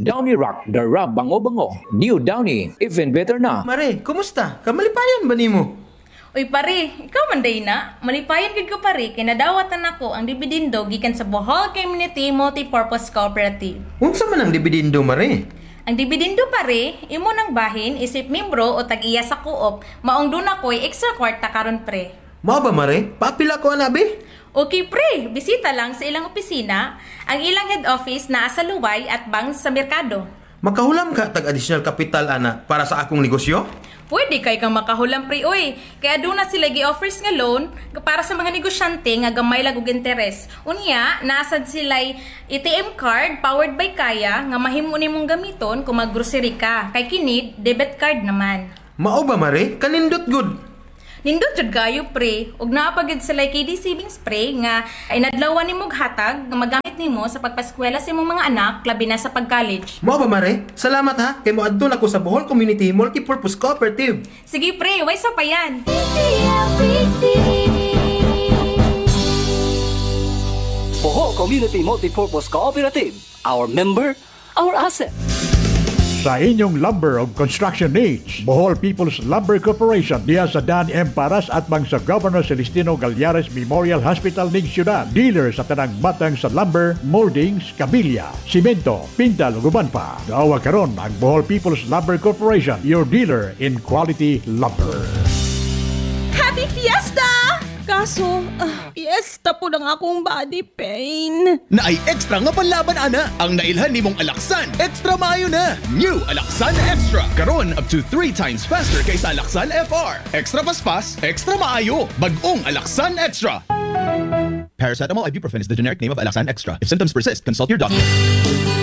Downy Rock, the rub bango-bango. New Downy, even better na. Mare, kumusta? Kamalipayan ba nimo? Uy pare, ikaw man day na. Malipayan gid ko pare, kay nadawatan ako ang dibidindo gikan sa Bohol Community Multipurpose Cooperative. Unsa man ang dibidindo, mare? Ang dibidindo pare, imo nang bahin isip membro o tag-iya sa co-op, maong duna ko'y extra kwarta karon pre. Mao ba, mare? Papila ko anabi? Okay pre, bisita lang sa ilang opisina. Ang ilang head office naa sa Luway at Bangs sa Merkado. Makahulam ka tag additional capital ana para sa akong negosyo? Pwede kay kang makahulam pre oy. Kaya doon na sila gi-offers nga loan para sa mga negosyante nga gamay lag og interes. Unya, naasad sila'y ATM card powered by Kaya nga mahimo nimong gamiton kung maggrocery ka. Kay kini debit card naman. Mao ba, mare? Kanindot good. Nindot jud kayo pre, ug naapagid sa KD Saving Spray nga inadlawan nimong hatag nga magamit nimo sa pagpaskwela sa imong mga anak labi na sa pag-college. Mao ba, mare? Salamat ha, kay moadto na ko sa Bohol Community Multipurpose Cooperative. Sige pre, way sa pa yan. Bohol Community Multipurpose Cooperative. Our member, our asset. Sa inyong lumber of construction needs, Bohol People's Lumber Corporation diya sa Dan M. Paras at bang sa Governor Celestino Gallares Memorial Hospital ning Ciudad. Dealer sa tanang batang sa lumber, moldings, kabilya, simento, pintal ug uban pa. Daawa karon ang Bohol People's Lumber Corporation, your dealer in quality lumber. Happy Fiesta! Kaso, fiesta po lang akong body pain. Na ay extra nga panlaban ana ang nailhan nimong Alaxan. Extra maayo na. New Alaxan Extra. Karon up to 3 times faster kaysa Alaxan FR. Extra paspas, extra maayo. Bag-ong Alaxan Extra. Paracetamol ibuprofen is the generic name of Alaxan Extra. If symptoms persist, consult your doctor.